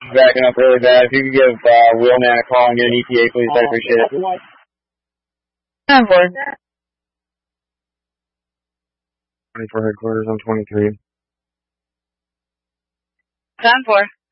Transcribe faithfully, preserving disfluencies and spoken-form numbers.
backing up really bad. If you could give uh, Wheelman a call and get an E T A, please, I appreciate it. ten four. twenty-four headquarters on twenty-three. ten four.